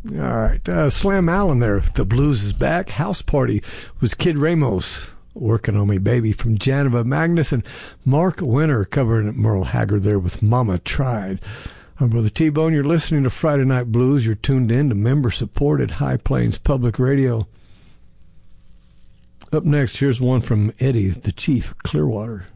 All right. Slam Allen there. The Blues is back. House Party was Kid Ramos. Working on Me Baby from Janova Magnus, and Mark Winter covering Merle Haggard there with Mama Tried. I'm Brother T-Bone. You're listening to Friday Night Blues. You're tuned in to member-supported High Plains Public Radio. Up next, here's one from Eddie, the Chief Clearwater.